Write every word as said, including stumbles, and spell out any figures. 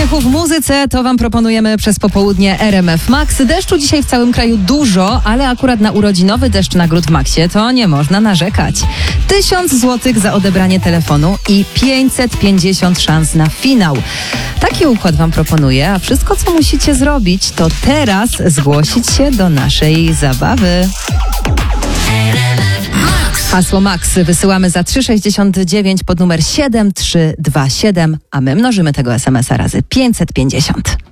uśmiechu w muzyce to wam proponujemy przez popołudnie R M F Max. Deszczu dzisiaj w całym kraju dużo, ale akurat na urodzinowy deszcz nagród w Maxie to nie można narzekać. Tysiąc złotych za odebranie telefonu i pięćset pięćdziesiąt szans na finał. Taki układ wam proponuję, a wszystko co musicie zrobić to teraz zgłosić się do naszej zabawy. Hasło Max wysyłamy za trzy sześćdziesiąt dziewięć pod numer siedem trzy dwa siedem, a my mnożymy tego es em es a razy pięćset pięćdziesiąt.